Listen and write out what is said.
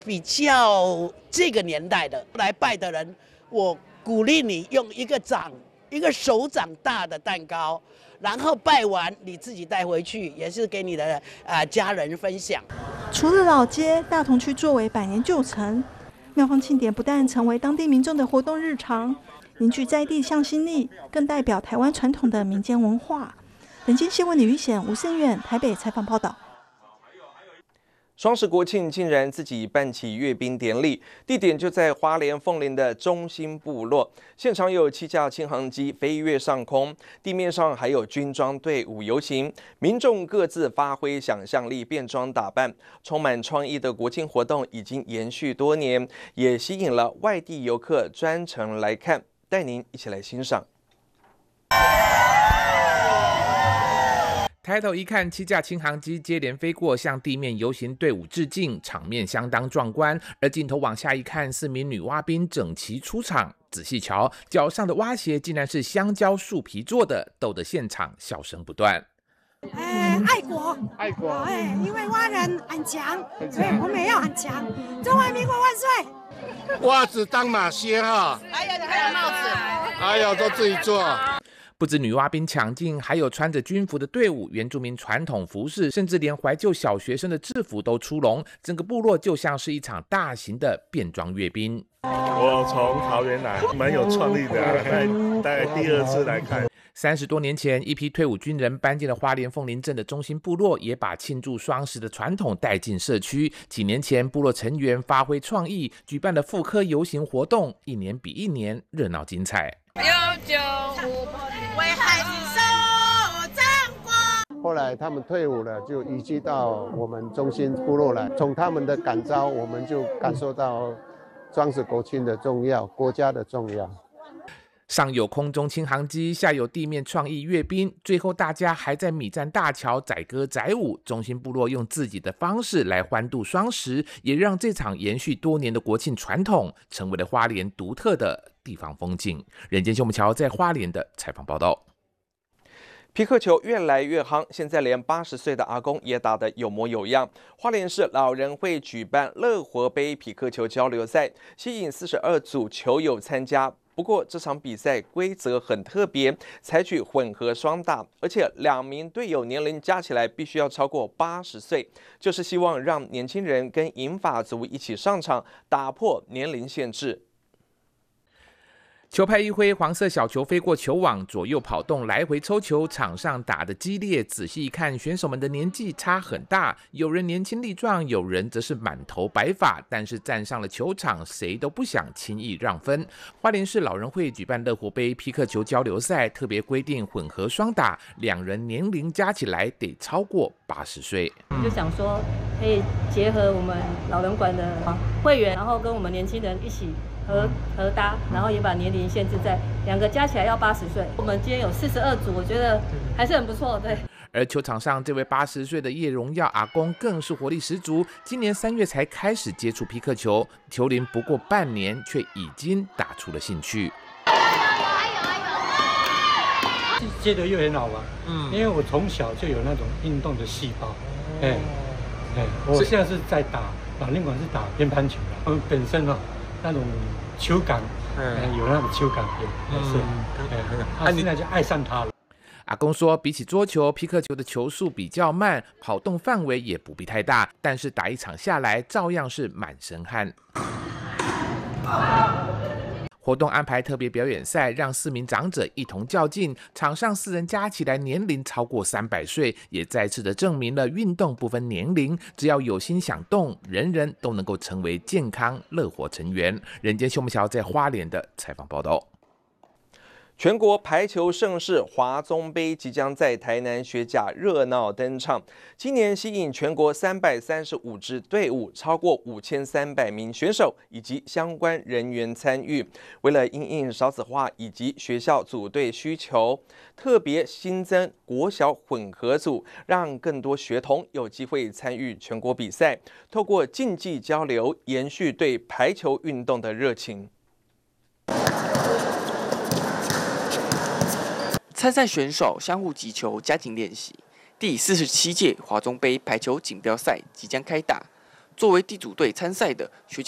比较这个年代的来拜的人，我鼓励你用一个手掌大的蛋糕，然后拜完你自己带回去，也是给你的家人分享。 除了老街，大同区作为百年旧城，庙方庆典不但成为当地民众的活动日常，凝聚在地向心力，更代表台湾传统的民间文化。本间新闻李玉显、吴胜远台北采访报道。 双十国庆竟然自己办起阅兵典礼，地点就在花莲凤林的中心部落，现场有7架轻航机飞跃上空，地面上还有军装队伍游行，民众各自发挥想象力变装打扮，充满创意的国庆活动已经延续多年，也吸引了外地游客专程来看，带您一起来欣赏。 抬头一看，7架轻航机接连飞过，向地面游行队伍致敬，场面相当壮观。而镜头往下一看，4名女蛙兵整齐出场。仔细瞧，脚上的蛙鞋竟然是香蕉树皮做的，逗得现场笑声不断。 爱国，因为蛙人很强，所以我们也要很强。中华民国万岁！ 袜子当马靴哈， 还有帽子， 还有都自己做。 不止女蛙兵抢镜，还有穿着军服的队伍、原住民传统服饰，甚至连怀旧小学生的制服都出笼，整个部落就像是一场大型的变装阅兵。 我从桃园来，蛮有创意的，大概第2次来看。 30多年前，一批退伍军人搬进了花莲凤林镇的中心部落，也把庆祝双十的传统带进社区。几年前，部落成员发挥创意，举办了复刻游行活动，一年比一年热闹精彩。 为孩子守张光。 后来他们退伍了，就移居到我们中心部落来。从他们的感召，我们就感受到双十国庆的重要，国家的重要。 上有空中轻航机，下有地面创意阅兵，最后大家还在米站大桥载歌载舞。中心部落用自己的方式来欢度双十，也让这场延续多年的国庆传统成为了花莲独特的地方风景。人间秀木桥在花莲的采访报道。 皮克球越来越夯，现在连80岁的阿公也打得有模有样。花莲市老人会举办乐活杯皮克球交流赛，吸引42组球友参加。不过这场比赛规则很特别，采取混合双打，而且2名队友年龄加起来必须要超过80岁，就是希望让年轻人跟银发族一起上场，打破年龄限制。 球拍一挥，黄色小球飞过球网，左右跑动，来回抽球，场上打得激烈。仔细一看，选手们的年纪差很大，有人年轻力壮，有人则是满头白发。但是站上了球场，谁都不想轻易让分。花莲市老人会举办乐活杯皮克球交流赛，特别规定混合双打，2人年龄加起来得超过80岁。 就想说，可以结合我们老人馆的会员，然后跟我们年轻人一起合搭，然后也把年龄限制在2个加起来要80岁。我们今天有42组，我觉得还是很不错，对。 而球场上这位80岁的叶荣耀阿公更是活力十足，今年3月才开始接触皮克球，球龄不过半年，却已经打出了兴趣。 接得越很好玩，因为我从小就有那种运动的细胞，我现在是在打老年馆是打乒乓球的，我们本身那种球感，有那种球感，是，现在就爱上它了。 阿公说，比起桌球，皮克球的球速比较慢，跑动范围也不必太大，但是打一场下来，照样是满身汗。活动安排特别表演赛，让4名长者一同较劲，场上4人加起来年龄超过300岁，也再次的证明了运动不分年龄，只要有心想动，人人都能够成为健康乐活成员。人间秀木桥在花莲的采访报道。 全国排球盛事华宗杯即将在台南学甲热闹登场，今年吸引全国335支队伍，超过5300名选手以及相关人员参与。为了因应少子化以及学校组队需求，特别新增国小混合组，让更多学童有机会参与全国比赛，透过竞技交流，延续对排球运动的热情。 参赛选手相互击球，家庭练习。第47届华中杯排球锦标赛即将开打， 作为地主队参赛的学甲